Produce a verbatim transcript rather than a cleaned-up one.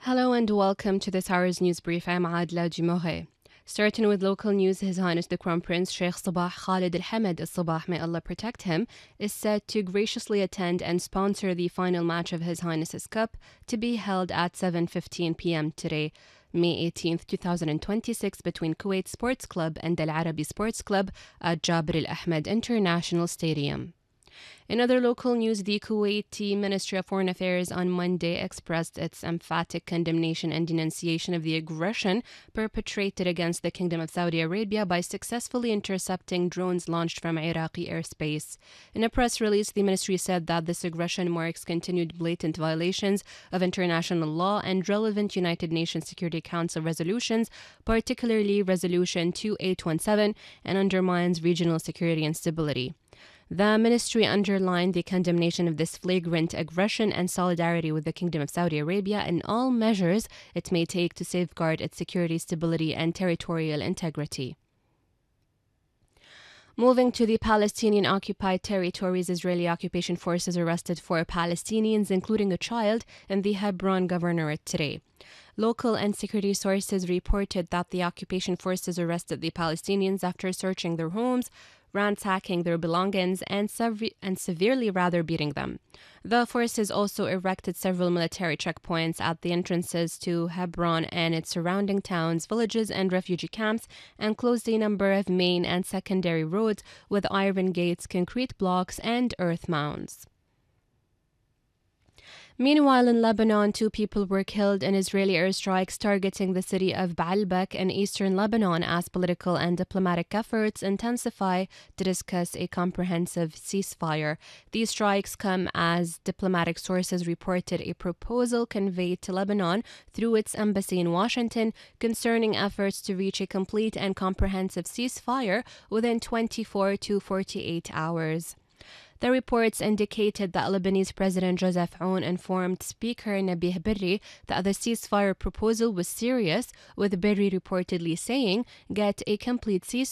Hello and welcome to this hour's news brief. I'm Adla Jumore. Starting with local news, His Highness the Crown Prince Sheikh Sabah Khalid Al Hamad Al Sabah, may Allah protect him, is set to graciously attend and sponsor the final match of His Highness's Cup to be held at seven fifteen p.m. today, May eighteenth, twenty twenty-six, between Kuwait Sports Club and Al Arabi Sports Club at Jabir Al Ahmed International Stadium. In other local news, the Kuwaiti Ministry of Foreign Affairs on Monday expressed its emphatic condemnation and denunciation of the aggression perpetrated against the Kingdom of Saudi Arabia by successfully intercepting drones launched from Iraqi airspace. In a press release, the ministry said that this aggression marks continued blatant violations of international law and relevant United Nations Security Council resolutions, particularly Resolution two eight one seven, and undermines regional security and stability. The ministry underlined the condemnation of this flagrant aggression and solidarity with the Kingdom of Saudi Arabia in all measures it may take to safeguard its security, stability, and territorial integrity. Moving to the Palestinian-occupied territories, Israeli occupation forces arrested four Palestinians, including a child, in the Hebron governorate today. Local and security sources reported that the occupation forces arrested the Palestinians after searching their homes, ransacking their belongings, and, sev- and severely rather beating them. The forces also erected several military checkpoints at the entrances to Hebron and its surrounding towns, villages, and refugee camps, and closed a number of main and secondary roads with iron gates, concrete blocks, and earth mounds. Meanwhile, in Lebanon, two people were killed in Israeli airstrikes targeting the city of Baalbek in eastern Lebanon as political and diplomatic efforts intensify to discuss a comprehensive ceasefire. These strikes come as diplomatic sources reported a proposal conveyed to Lebanon through its embassy in Washington concerning efforts to reach a complete and comprehensive ceasefire within twenty-four to forty-eight hours. The reports indicated that Lebanese President Joseph Aoun informed Speaker Nabih Berri that the ceasefire proposal was serious, with Berri reportedly saying, "Get a complete ceasefire